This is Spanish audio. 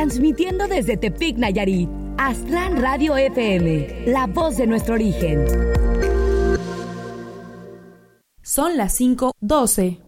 transmitiendo desde Tepic, Nayarit. Aztlán Radio FM, la voz de nuestro origen. Son las 5:12.